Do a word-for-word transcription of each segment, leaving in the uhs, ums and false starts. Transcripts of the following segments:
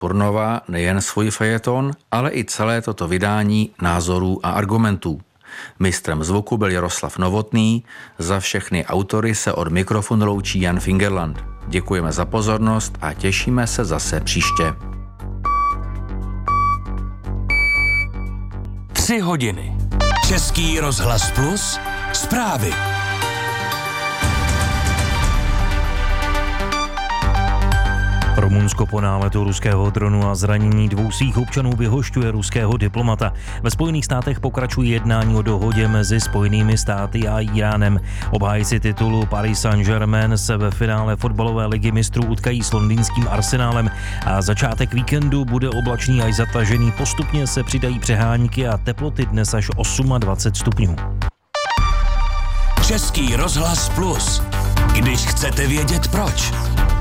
Purnova nejen svůj fejeton, ale i celé toto vydání názorů a argumentů. Mistrem zvuku byl Jaroslav Novotný, za všechny autory se od mikrofonu loučí Jan Fingerland. Děkujeme za pozornost a těšíme se zase příště. Tři hodiny. Český rozhlas Plus. Zprávy. Rumunsko po náletu ruského dronu a zranění dvou svých občanů vyhošťuje ruského diplomata. Ve Spojených státech pokračují jednání o dohodě mezi Spojenými státy a Íránem. Obhájci titulu Paris Saint-Germain se ve finále fotbalové ligy mistrů utkají s londýnským Arsenálem a začátek víkendu bude oblačný až zatažený. Postupně se přidají přehánky a teploty dnes až dvacet osm stupňů. Český rozhlas Plus. Když chcete vědět proč.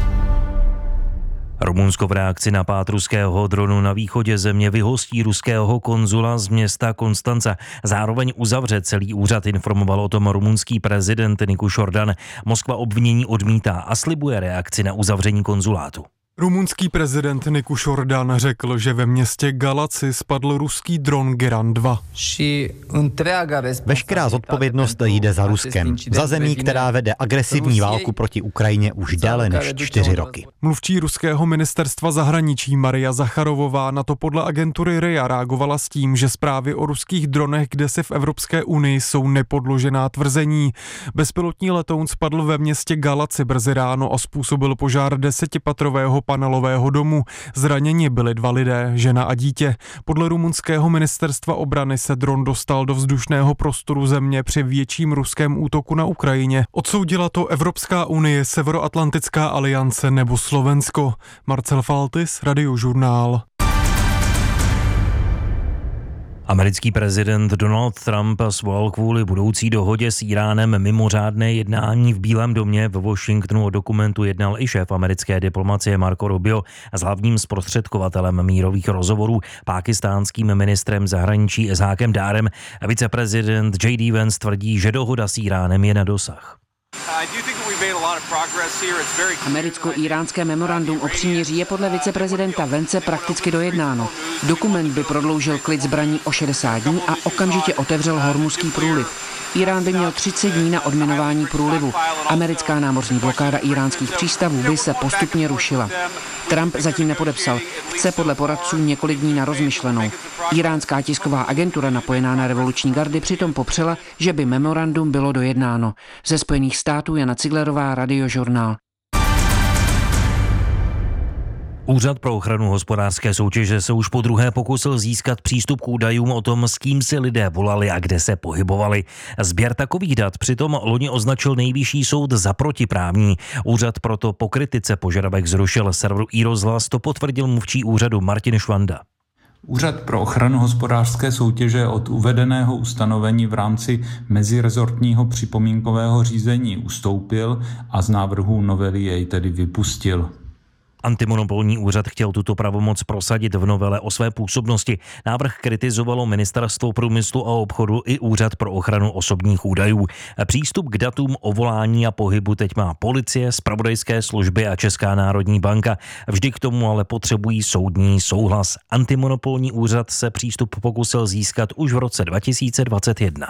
Rumunsko v reakci na pád ruského dronu na východě země vyhostí ruského konzula z města Konstanca. Zároveň uzavře celý úřad, informoval o tom rumunský prezident Nicu Șordan. Moskva obvinění odmítá a slibuje reakci na uzavření konzulátu. Rumunský prezident Nicu Șordan řekl, že ve městě Galați spadl ruský dron Geran dva. Veškerá zodpovědnost jde za Ruskem, za zemí, která vede agresivní válku proti Ukrajině už déle než čtyři roky. Mluvčí ruského ministerstva zahraničí Maria Zacharovová na to podle agentury R I A reagovala s tím, že zprávy o ruských dronech, kde se v Evropské unii, jsou nepodložená tvrzení. Bezpilotní letoun spadl ve městě Galați brzy ráno a způsobil požár desetipatrového panelového domu. Zraněni byli dva lidé, žena a dítě. Podle rumunského ministerstva obrany se dron dostal do vzdušného prostoru země při větším ruském útoku na Ukrajině. Odsoudila to Evropská unie, Severoatlantická aliance nebo Slovensko. Marcel Faltis, Radiožurnál. Americký prezident Donald Trump svolal kvůli budoucí dohodě s Íránem mimořádné jednání v Bílém domě. V Washingtonu o dokumentu jednal i šéf americké diplomacie Marco Rubio s hlavním zprostředkovatelem mírových rozhovorů, pákistánským ministrem zahraničí Ishákem Dárem. Viceprezident J D Vance tvrdí, že dohoda s Íránem je na dosah. Americko-íránské memorandum o příměří je podle viceprezidenta Vance prakticky dojednáno. Dokument by prodloužil klid zbraní o šedesát dní a okamžitě otevřel Hormuzský průliv. Irán by měl třicet dní na odminování průlivu. Americká námořní blokáda íránských přístavů by se postupně rušila. Trump zatím nepodepsal. Chce podle poradců několik dní na rozmyšlenou. Íránská tisková agentura napojená na revoluční gardy přitom popřela, že by memorandum bylo dojednáno. Ze Spojených států Jana Ciglerová, Radiožurnál. Úřad pro ochranu hospodářské soutěže se už po druhé pokusil získat přístup k údajům o tom, s kým si lidé volali a kde se pohybovali. Sběr takových dat přitom loni označil Nejvyšší soud za protiprávní. Úřad proto po kritice požadavek zrušil. Serveru iRozhlas to potvrdil mluvčí úřadu Martin Švanda. Úřad pro ochranu hospodářské soutěže od uvedeného ustanovení v rámci mezirezortního připomínkového řízení ustoupil a z návrhu novely jej tedy vypustil. Antimonopolní úřad chtěl tuto pravomoc prosadit v novele o své působnosti. Návrh kritizovalo Ministerstvo průmyslu a obchodu i Úřad pro ochranu osobních údajů. Přístup k datům o volání a pohybu teď má policie, zpravodajské služby a Česká národní banka. Vždy k tomu ale potřebují soudní souhlas. Antimonopolní úřad se přístup pokusil získat už v roce dva tisíce dvacet jedna.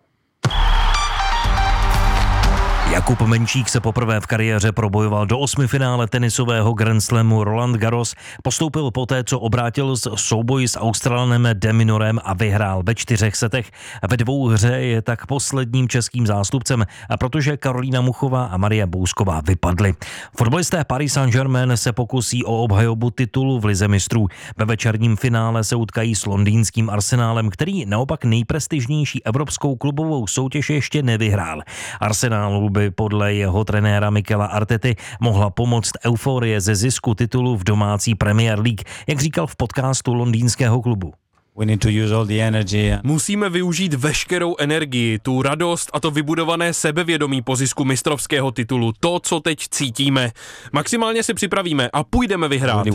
Jakub Menčík se poprvé v kariéře probojoval do osmifinále tenisového Grand Slamu Roland Garros. Postoupil poté, co obrátil souboj s Australanem De Minorem a vyhrál ve čtyřech setech. Ve dvou hře je tak posledním českým zástupcem, a protože Karolína Muchová a Marie Bousková vypadly. Fotbalisté Paris Saint-Germain se pokusí o obhajobu titulu v lize mistrů. Ve večerním finále se utkají s londýnským Arsenálem, který naopak nejprestižnější evropskou klubovou soutěž ještě nevyhrál. Arsenálu by podle jeho trenéra Mikela Artety mohla pomoct euforie ze zisku titulu v domácí Premier League, jak říkal v podcastu londýnského klubu. Musíme využít veškerou energii, tu radost a to vybudované sebevědomí po zisku mistrovského titulu, to, co teď cítíme. Maximálně se připravíme a půjdeme vyhrát.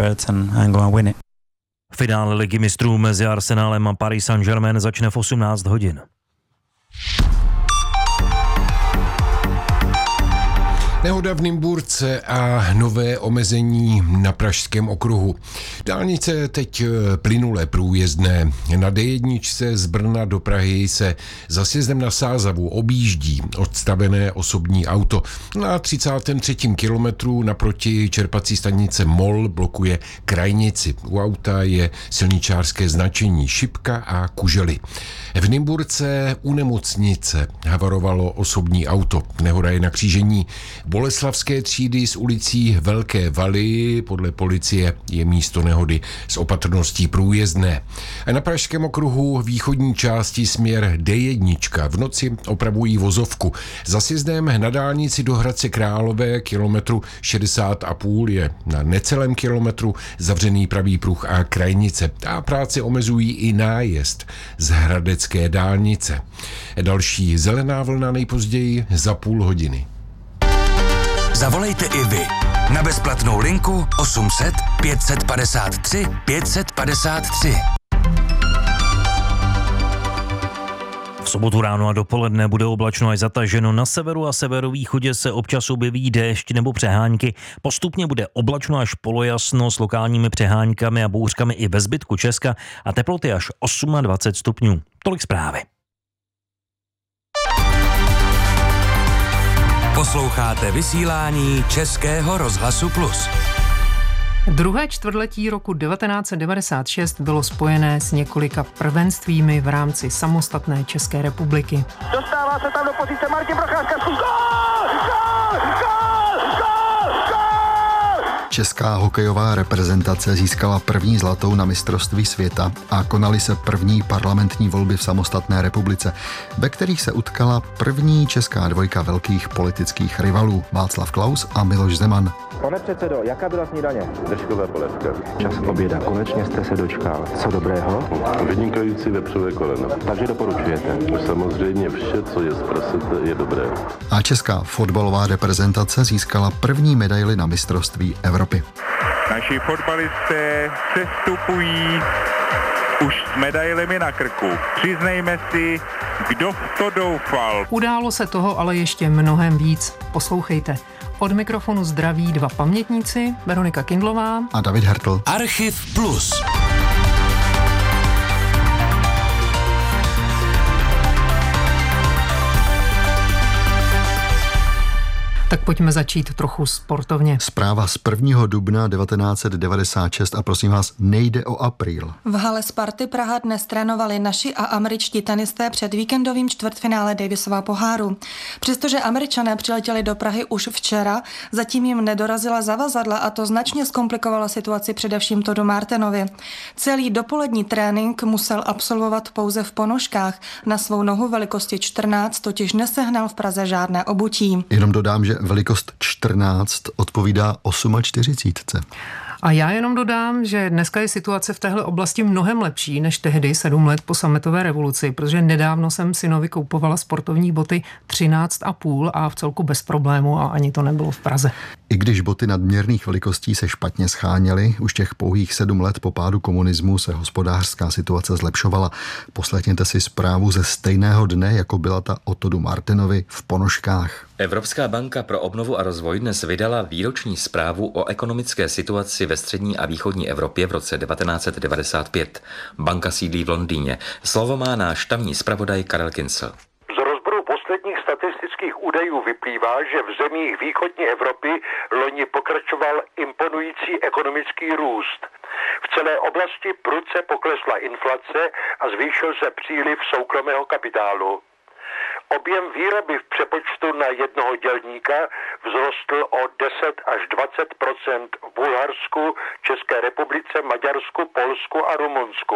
Finále ligy mistrů mezi Arsenálem a Paris Saint-Germain začne v osmnáct hodin. Nehoda v Nymburce a nové omezení na Pražském okruhu. Dálnice teď plynule průjezdné. Na dé jedna z Brna do Prahy se za sjezdem na Sázavu objíždí odstavené osobní auto. Na třicátém třetím kilometru naproti čerpací stanice Mol blokuje krajnici. U auta je silničářské značení Šipka a Kužely. V Nymburce u nemocnice havarovalo osobní auto. Nehoda je na křížení Boleslavské třídy s ulicí Velké Valy. Podle policie je místo nehody s opatrností průjezdné. A na Pražském okruhu východní části směr dé jedna v noci opravují vozovku. Za sjezdem na dálnici do Hradce Králové kilometru šedesát a půl je na necelém kilometru zavřený pravý pruh a krajnice. A práce omezují i nájezd z hradecké dálnice. Další zelená vlna nejpozději za půl hodiny. Zavolejte i vy na bezplatnou linku osm set pět padesát tři pět padesát tři. V sobotu ráno a dopoledne bude oblačno až zataženo. Na severu a severovýchodě se občas objeví déšť nebo přehánky. Postupně bude oblačno až polojasno s lokálními přehánkami a bouřkami i ve zbytku Česka a teploty až dvacet osm stupňů. Tolik zprávy. Posloucháte vysílání Českého rozhlasu Plus. Druhé čtvrtletí roku devatenáct set devadesát šest bylo spojené s několika prvenstvími v rámci samostatné České republiky. Dostává se tam do pozice Martin Procházka. Gól! Gól! Gól! Gól! Gól! Česká hokejová reprezentace získala první zlatou na mistrovství světa a konaly se první parlamentní volby v samostatné republice, ve kterých se utkala první česká dvojka velkých politických rivalů Václav Klaus a Miloš Zeman. Pane předsedo, jaká byla snídaně? Držkové polévka. Čas oběda, konečně jste se dočkal. Co dobrého? Vynikající vepřové koleno. Takže doporučujete? Samozřejmě vše, co je z prasete, je dobré. A česká fotbalová reprezentace získala první medaili na mistrovství Evropy. Naši fotbalisté přestupují už s medailemi na krku. Přiznejme si, kdo v to doufal. Událo se toho ale ještě mnohem víc. Poslouchejte. Od mikrofonu zdraví dva pamětníci, Veronika Kindlová a David Hertl. Archiv Plus. Tak pojďme začít trochu sportovně. Zpráva z prvního dubna devatenáct set devadesát šest a prosím vás, nejde o apríl. V hale Sparty Praha dnes trénovali naši a američtí tenisté před víkendovým čtvrtfinále Davisova poháru. Přestože Američané přiletěli do Prahy už včera, zatím jim nedorazila zavazadla a to značně zkomplikovalo situaci především Todu Martinovi. Celý dopolední trénink musel absolvovat pouze v ponožkách. Na svou nohu velikosti čtrnáct totiž nesehnal v Praze žádné obutí. Jenom dodám, že velikost čtrnáct odpovídá čtyřicet osm. A já jenom dodám, že dneska je situace v téhle oblasti mnohem lepší než tehdy, sedm let po sametové revoluci, protože nedávno jsem synovi koupovala sportovní boty třináct a půl a v celku bez problému a ani to nebylo v Praze. I když boty nadměrných velikostí se špatně scháněly, už těch pouhých sedm let po pádu komunismu se hospodářská situace zlepšovala. Poslechněte si zprávu ze stejného dne, jako byla ta o Todu Martinovi v ponožkách. Evropská banka pro obnovu a rozvoj dnes vydala výroční zprávu o ekonomické situaci ve střední a východní Evropě v roce devatenáct set devadesát pět. Banka sídlí v Londýně. Slovo má náš tamní zpravodaj Karel Kincl. Z rozboru posledních statistických údajů vyplývá, že v zemích východní Evropy loni pokračoval imponující ekonomický růst. V celé oblasti prudce poklesla inflace a zvýšil se příliv soukromého kapitálu. Objem výroby v přepočtu na jednoho dělníka vzrostl o deset až dvacet procent v Bulharsku, České republice, Maďarsku, Polsku a Rumunsku.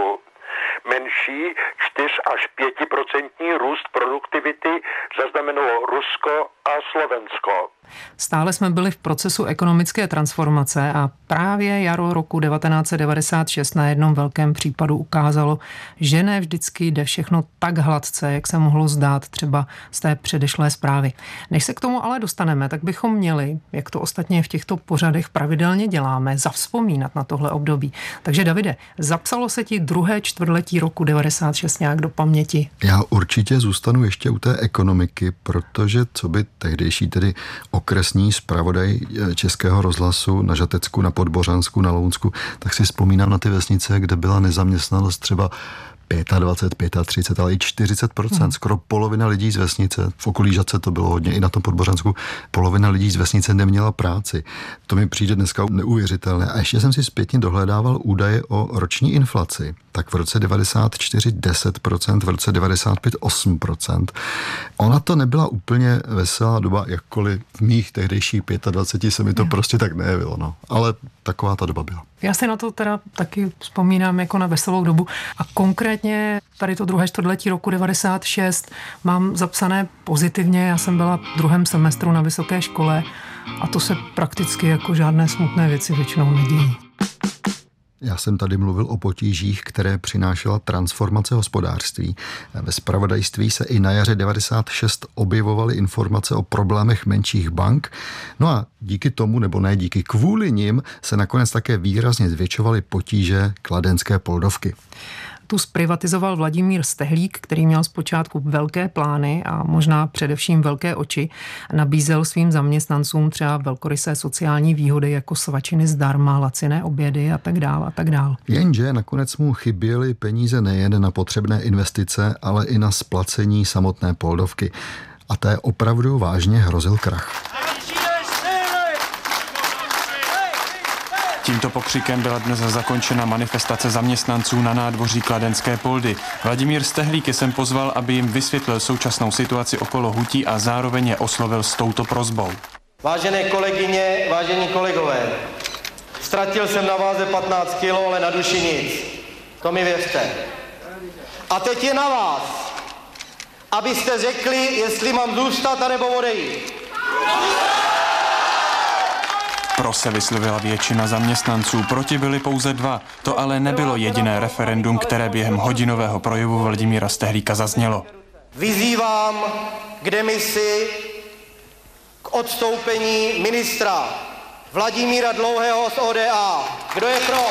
Menší čtyři až pět procentní růst produktivity zaznamenalo Rusko a Slovensko. Stále jsme byli v procesu ekonomické transformace a právě jaro roku devatenáct set devadesát šest na jednom velkém případu ukázalo, že ne vždycky jde všechno tak hladce, jak se mohlo zdát třeba z té předešlé zprávy. Než se k tomu ale dostaneme, tak bychom měli, jak to ostatně v těchto pořadech pravidelně děláme, zavzpomínat na tohle období. Takže Davide, zapsalo se ti druhé čtvrtletí století roku devadesát šest nějak do paměti? Já určitě zůstanu ještě u té ekonomiky, protože co by tehdejší tedy okresní zpravodaj Českého rozhlasu na Žatecku, na Podbořansku, na Lounsku, tak si vzpomínám na ty vesnice, kde byla nezaměstnanost třeba dvacet pět, třicet pět, ale i čtyřicet procent. Hmm. Skoro polovina lidí z vesnice, v okolí Žatce to bylo hodně, i na tom Podbořansku, polovina lidí z vesnice neměla práci. To mi přijde dneska neuvěřitelné. A ještě jsem si zpětně dohledával údaje o roční inflaci. Tak v roce devadesát čtyři deset procent, v roce devadesát pět osm procent. Ona to nebyla úplně veselá doba, jakkoliv v mých tehdejších dvaceti pěti se mi to no. prostě tak nejevilo. No. Ale taková ta doba byla. Já si na to teda taky vzpomínám jako na veselou dobu a konkrétně tady to druhé čtvrtletí roku devadesát šest mám zapsané pozitivně. Já jsem byla v druhém semestru na vysoké škole a to se prakticky jako žádné smutné věci většinou nedějí. Já jsem tady mluvil o potížích, které přinášela transformace hospodářství. Ve zpravodajství se i na jaře devadesát šest objevovaly informace o problémech menších bank. No a díky tomu, nebo ne díky, kvůli nim se nakonec také výrazně zvětšovaly potíže kladenské Poldovky. Tu zprivatizoval Vladimír Stehlík, který měl zpočátku velké plány a možná především velké oči. Nabízel svým zaměstnancům třeba velkorysé sociální výhody jako svačiny zdarma, laciné obědy a tak dál a tak dál. Jenže nakonec mu chyběly peníze nejen na potřebné investice, ale i na splacení samotné Poldovky. A té opravdu vážně hrozil krach. Tímto pokřikem byla dnes zakončena manifestace zaměstnanců na nádvoří kladenské Poldy. Vladimír Stehlík je sem pozval, aby jim vysvětlil současnou situaci okolo hutí a zároveň je oslovil s touto prosbou. Vážené kolegyně, vážení kolegové, ztratil jsem na váze patnáct kilo, ale na duši nic. To mi věřte. A teď je na vás, abyste řekli, jestli mám zůstat anebo odejít. Pro se vyslovila většina zaměstnanců, proti byli pouze dva. To ale nebylo jediné referendum, které během hodinového projevu Vladimíra Stehlíka zaznělo. Vyzývám k demisi, k odstoupení ministra Vladimíra Dlouhého z O D A. Kdo je pro?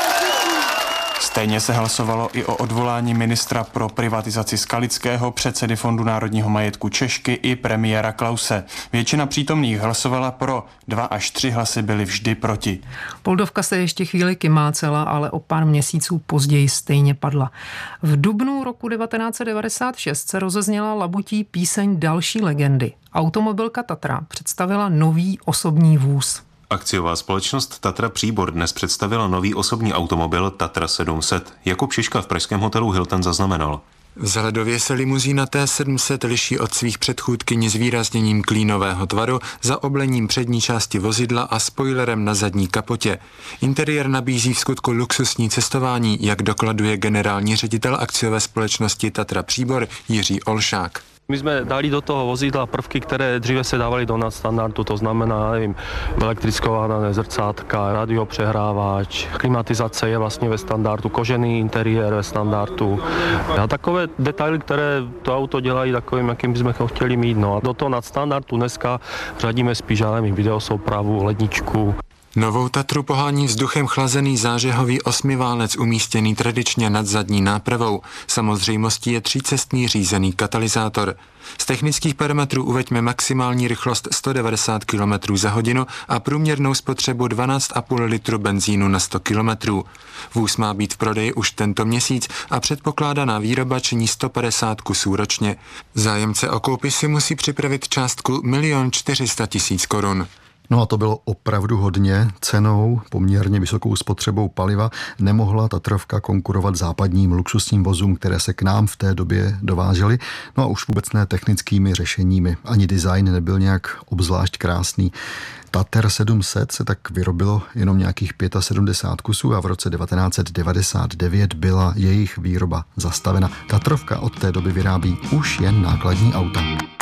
Stejně se hlasovalo i o odvolání ministra pro privatizaci Skalického, předsedy Fondu národního majetku Češky i premiéra Klause. Většina přítomných hlasovala pro, dva až tři hlasy byly vždy proti. Poldovka se ještě chvíli kymácela, ale o pár měsíců později stejně padla. V dubnu roku devatenáct set devadesát šest se rozezněla labutí píseň další legendy. Automobilka Tatra představila nový osobní vůz. Akciová společnost Tatra Příbor dnes představila nový osobní automobil Tatra sedm set. Jakub Šiška v pražském hotelu Hilton zaznamenal. Vzhledově se limuzína T sedm set liší od svých předchůdkyní zvýrazněním klínového tvaru, zaoblením přední části vozidla a spoilerem na zadní kapotě. Interiér nabízí vskutku luxusní cestování, jak dokladuje generální ředitel akciové společnosti Tatra Příbor Jiří Olšák. My jsme dali do toho vozidla prvky, které dříve se dávali do nadstandardu, to znamená, nevím, elektrickované zrcátka, radiopřehrávač, klimatizace je vlastně ve standardu, kožený interiér ve standardu a takové detaily, které to auto dělají takovým, jakým bychom ho chtěli mít. No a do toho nadstandardu dneska řadíme spíš, já nevím, videosoupravu, ledničku. Novou Tatru pohání vzduchem chlazený zážehový osmiválec umístěný tradičně nad zadní nápravou. Samozřejmostí je třícestný řízený katalyzátor. Z technických parametrů uveďme maximální rychlost sto devadesát kilometrů za hodinu a průměrnou spotřebu dvanáct a půl litru benzínu na sto kilometrů. Vůz má být v prodeji už tento měsíc a předpokládaná výroba činí sto padesát kusů ročně. Zájemce o koupi si musí připravit částku milion čtyři sta tisíc korun. No a to bylo opravdu hodně. Cenou, poměrně vysokou spotřebou paliva, nemohla Tatrovka konkurovat západním luxusním vozům, které se k nám v té době dovážely. No a už vůbec ne technickými řešeními. Ani design nebyl nějak obzvlášť krásný. Tater sedm set se tak vyrobilo jenom nějakých sedmdesát pět kusů a v roce devatenáct set devadesát devět byla jejich výroba zastavena. Tatrovka od té doby vyrábí už jen nákladní auta.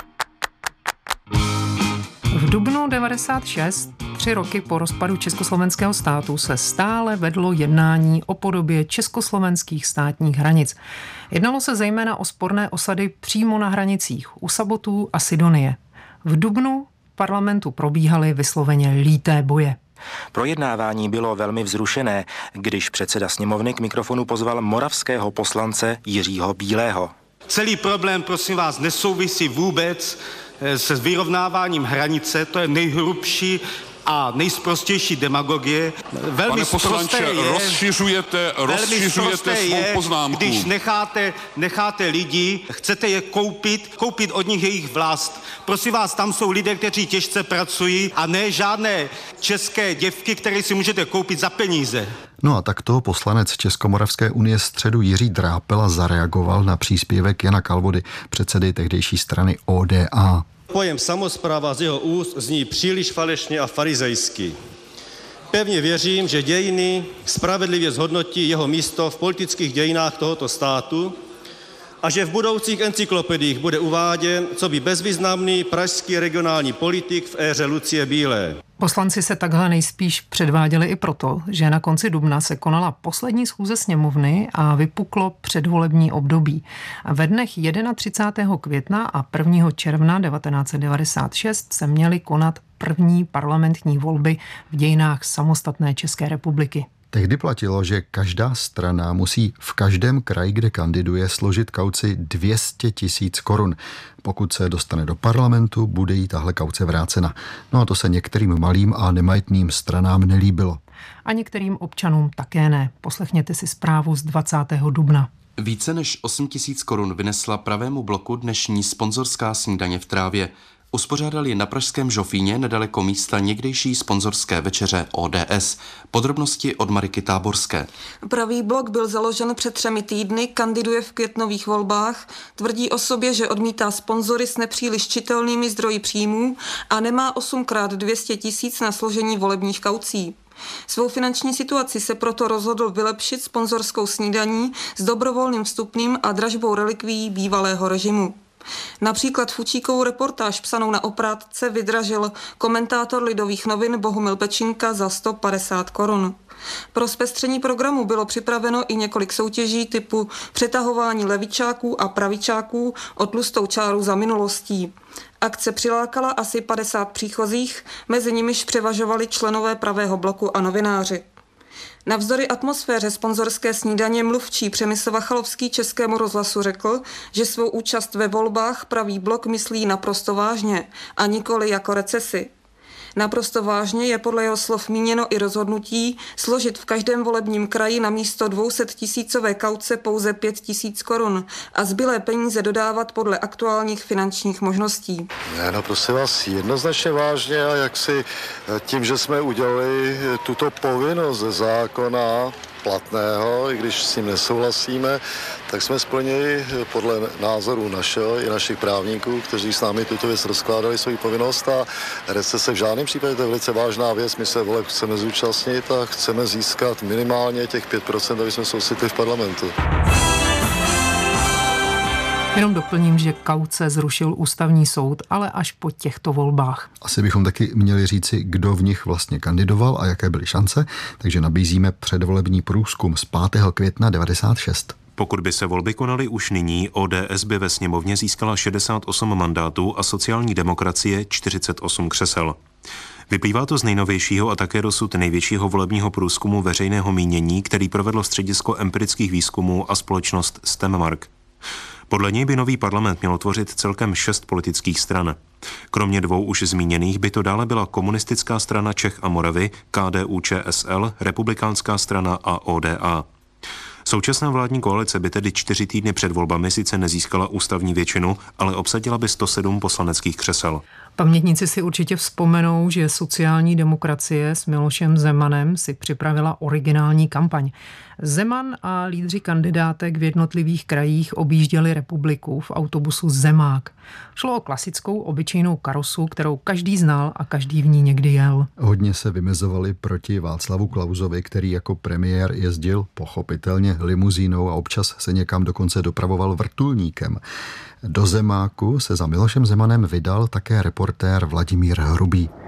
V dubnu devadesát šest, tři roky po rozpadu československého státu, se stále vedlo jednání o podobě československých státních hranic. Jednalo se zejména o sporné osady přímo na hranicích u Sabotů a Sidonie. V dubnu v parlamentu probíhaly vysloveně líté boje. Projednávání bylo velmi vzrušené, když předseda sněmovny k mikrofonu pozval moravského poslance Jiřího Bílého. Celý problém, prosím vás, nesouvisí vůbec se vyrovnáváním hranice, to je nejhrubší a nejsprostější demagogie. Velmi Pane poslanče, je, rozšiřujete, rozšiřujete svou je, poznámku. Když necháte, necháte lidi, chcete je koupit, koupit od nich jejich vlast. Prosím vás, tam jsou lidé, kteří těžce pracují a ne žádné české děvky, které si můžete koupit za peníze. No a takto poslanec Českomoravské unie středu Jiří Drápela zareagoval na příspěvek Jana Kalvody, předsedy tehdejší strany O D A. Pojem samospráva z jeho úst zní příliš falešně a farizejsky. Pevně věřím, že dějiny spravedlivě zhodnotí jeho místo v politických dějinách tohoto státu a že v budoucích encyklopediích bude uváděn coby bezvýznamný pražský regionální politik v éře Lucie Bílé. Poslanci se takhle nejspíš předváděli i proto, že na konci dubna se konala poslední schůze sněmovny a vypuklo předvolební období. Ve dnech třicátého prvního května a prvního června devatenáct set devadesát šest se měly konat první parlamentní volby v dějinách samostatné České republiky. Tehdy platilo, že každá strana musí v každém kraji, kde kandiduje, složit kauci dvě stě tisíc korun. Pokud se dostane do parlamentu, bude jí tahle kauce vrácena. No a to se některým malým a nemajetným stranám nelíbilo. A některým občanům také ne. Poslechněte si zprávu z dvacátého dubna. Více než osm tisíc korun vynesla Pravému bloku dnešní sponzorská snídaně v Trávě. Uspořádali na pražském Žofíně nedaleko místa někdejší sponzorské večeře O D S. Podrobnosti od Mariky Táborské. Pravý blok byl založen před třemi týdny, kandiduje v květnových volbách, tvrdí o sobě, že odmítá sponzory s nepříliš čitelnými zdroji příjmů a nemá osmkrát dvě stě tisíc na složení volebních kaucí. Svou finanční situaci se proto rozhodl vylepšit sponzorskou snídaní s dobrovolným vstupným a dražbou relikvií bývalého režimu. Například fučíkovou reportáž psanou na oprátce vydražil komentátor Lidových novin Bohumil Pečinka za sto padesát korun. Pro zpestření programu bylo připraveno i několik soutěží typu přetahování levičáků a pravičáků o tlustou čáru za minulostí. Akce přilákala asi padesát příchozích, mezi nimiž převažovali členové Pravého bloku a novináři. Navzdory atmosféře sponzorské snídaně mluvčí Přemysl Vachalovský Českému rozhlasu řekl, že svou účast ve volbách Pravý blok myslí naprosto vážně a nikoli jako recesi. Naprosto vážně je podle jeho slov míněno i rozhodnutí složit v každém volebním kraji na místo dvě stě tisícové kauce pouze pět tisíc korun a zbylé peníze dodávat podle aktuálních finančních možností. Ne, no prosím vás, jednoznačně vážně a jak si tím, že jsme udělali tuto povinnost ze zákona platného, i když s ním nesouhlasíme, tak jsme splnili podle názoru našeho i našich právníků, kteří s námi tuto věc rozkládali svou povinnost a recese v žádném případě, to je velice vážná věc, my se voleb chceme zúčastnit a chceme získat minimálně těch pět procent, aby jsme se ocitli v parlamentu. Jenom doplním, že kauce zrušil ústavní soud, ale až po těchto volbách. Asi bychom taky měli říci, kdo v nich vlastně kandidoval a jaké byly šance, takže nabízíme předvolební průzkum z pátého května devadesát šest. Pokud by se volby konaly už nyní, O D S by ve sněmovně získala šedesát osm mandátů a sociální demokracie čtyřicet osm křesel. Vyplývá to z nejnovějšího a také dosud největšího volebního průzkumu veřejného mínění, který provedlo středisko empirických výzkumů a společnost StemMark. Podle něj by nový parlament měl tvořit celkem šest politických stran. Kromě dvou už zmíněných by to dále byla Komunistická strana Čech a Moravy, K D U Č S L, Republikánská strana a O D A. Současná vládní koalice by tedy čtyři týdny před volbami sice nezískala ústavní většinu, ale obsadila by sto sedm poslaneckých křesel. Pamětníci si určitě vzpomenou, že sociální demokracie s Milošem Zemanem si připravila originální kampaň. Zeman a lídři kandidátek v jednotlivých krajích objížděli republiku v autobusu Zemák. Šlo o klasickou obyčejnou karosu, kterou každý znal a každý v ní někdy jel. Hodně se vymezovali proti Václavu Klausovi, který jako premiér jezdil pochopitelně limuzínou a občas se někam dokonce dopravoval vrtulníkem. Do Zemáku se za Milošem Zemanem vydal také reportér Vladimír Hrubý.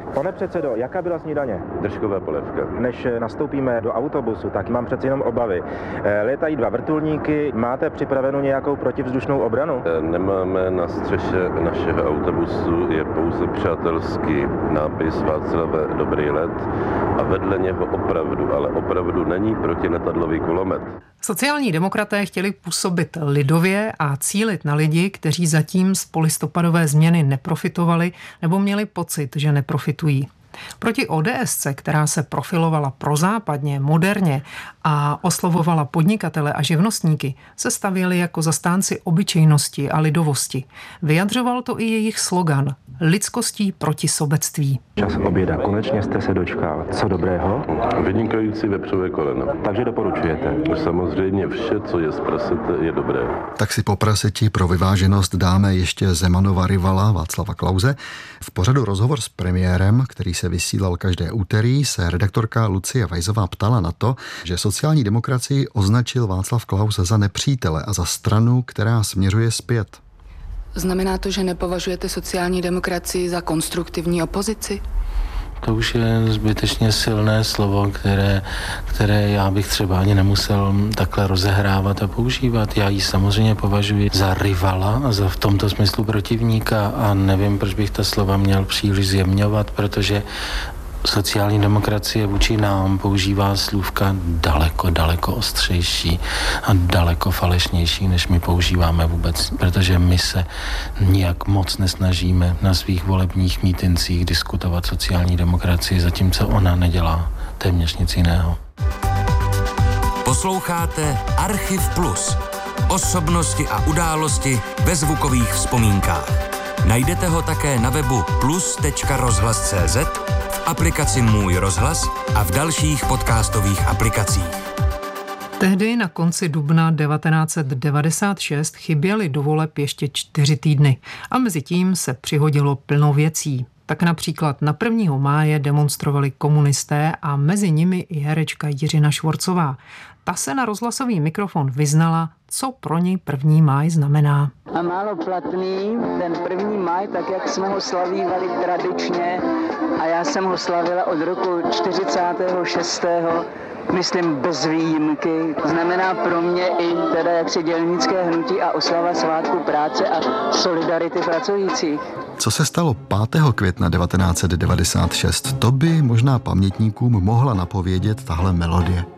Pane předsedo, jaká byla snídaně? Držková polévka. Než nastoupíme do autobusu, tak mám přeci jenom obavy. Létají dva vrtulníky, máte připravenou nějakou protivzdušnou obranu? Nemáme, na střeše našeho autobusu je pouze přátelský nápis Václave dobrý let a vedle něho opravdu, ale opravdu není protiletadlový kulomet. Sociální demokraté chtěli působit lidově a cílit na lidi, kteří zatím z polistopadové změny neprofitovali nebo měli pocit, že neprofitují. Proti ODS, která se profilovala prozápadně, moderně a oslovovala podnikatele a živnostníky, se stavěli jako zastánci obyčejnosti a lidovosti. Vyjadřoval to i jejich slogan lidskostí proti sobectví. Čas oběda, konečně jste se dočkal. Co dobrého? Vynikající vepřové koleno. Takže doporučujete? Samozřejmě vše, co je z prasete, je dobré. Tak si po praseti pro vyváženost dáme ještě Zemanova rivala Václava Klause. V pořadu Rozhovor s premiérem, který se vysílal každé úterý, se redaktorka Lucie Vajzová ptala na to, že sociální demokracii označil Václav Klaus za nepřítele a za stranu, která směřuje zpět. Znamená to, že nepovažujete sociální demokracii za konstruktivní opozici? To už je zbytečně silné slovo, které, které já bych třeba ani nemusel takhle rozehrávat a používat. Já ji samozřejmě považuji za rivala, za v tomto smyslu protivníka a nevím, proč bych ta slova měl příliš zjemňovat, protože sociální demokracie vůči nám používá slůvka daleko, daleko ostřejší a daleko falešnější, než my používáme vůbec, protože my se nijak moc nesnažíme na svých volebních mítincích diskutovat sociální demokracii, zatímco ona nedělá téměř nic jiného. Posloucháte Archiv Plus. Osobnosti a události ve zvukových vzpomínkách. Najdete ho také na webu plus tečka rozhlas tečka cé zet, v aplikaci Můj rozhlas a v dalších podcastových aplikacích. Tehdy na konci dubna devatenáct set devadesát šest chyběly do voleb ještě čtyři týdny a mezi tím se přihodilo plno věcí. Tak například na prvního máje demonstrovali komunisté a mezi nimi i herečka Jiřina Švorcová. Ta se na rozhlasový mikrofon vyznala, co pro ní první máj znamená. A málo platný ten první máj, tak jak jsme ho slavívali tradičně a já jsem ho slavila od roku čtyřicátého šestého myslím bez výjimky. Znamená pro mě i teda jaksi dělnické hnutí a oslava svátku práce a solidarity pracujících. Co se stalo pátého května devatenáct set devadesát šest, to by možná pamětníkům mohla napovědět tahle melodie.